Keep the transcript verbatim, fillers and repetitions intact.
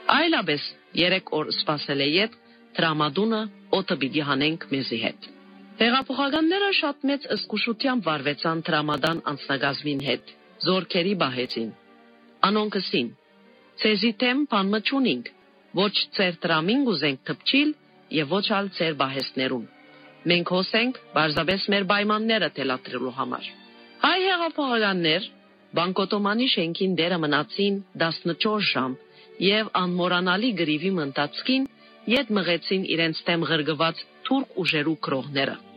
Այլապես երեք օր սպասել է ետ, տրամադունը օդը պիտի հանենք մեզի հետ։ Հեղափոխականները շատ մեծ զգուշությամբ վարվեցան տրամադան անձնագազմին հետ, զորքերի բահեցին։ Անոնք ասին. «Ցեզի թեմ բան մը չունինք, ոչ ձեր տրամին գուզենք թփչիլ եւ ոչ ալ ձեր բահեսներուն։ Մենք հոսենք բարձաբես մեր պայմանները թելադրելու համար»։ Հայ հեղափոխականներ Բանկոտոմանի շենքին դերը մնացին տասնչորս ժամ եւ անմոռանալի գրիվի մնացքին ետ մղեցին իրենց դեմ ղրգված թուրք ուժերու գրողները։